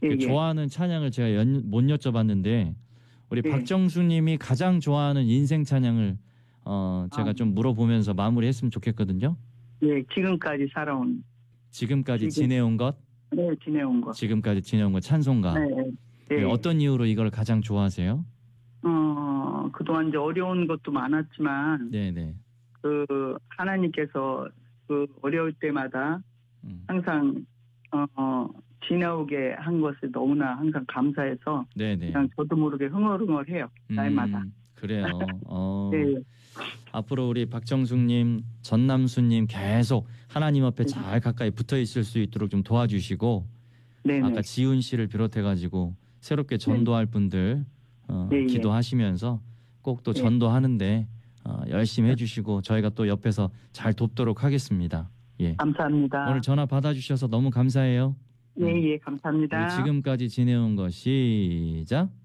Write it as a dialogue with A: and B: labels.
A: 예,
B: 그
A: 예.
B: 좋아하는 찬양을 제가 못 여쭤봤는데 우리
A: 예.
B: 박정수님이 가장 좋아하는 인생 찬양을 제가 좀 물어보면서 마무리했으면 좋겠거든요.
A: 예, 지금까지 살아온.
B: 지금까지
A: 지금.
B: 지내온 것,
A: 네, 지내온 거.
B: 지금까지 지내온 것 찬송가.
A: 네, 예.
B: 네, 어떤 이유로 이걸 가장 좋아하세요?
A: 그동안 이제 어려운 것도 많았지만,
B: 네네.
A: 하나님께서 어려울 때마다 항상, 지나오게 한 것에 너무나 항상 감사해서,
B: 네네.
A: 그냥 저도 모르게 흥얼흥얼해요. 날마다.
B: 그래요.
A: 네.
B: 앞으로 우리 박정숙님, 전남수님 계속 하나님 앞에 잘 가까이 붙어 있을 수 있도록 좀 도와주시고,
A: 네네.
B: 아까 지훈 씨를 비롯해가지고 새롭게 전도할 분들
A: 네,
B: 기도하시면서 꼭 또 전도하는데 열심히 해주시고 저희가 또 옆에서 잘 돕도록 하겠습니다. 예.
A: 감사합니다.
B: 오늘 전화 받아주셔서 너무 감사해요.
A: 예, 예, 감사합니다.
B: 우리 지금까지 지내온 거 시작.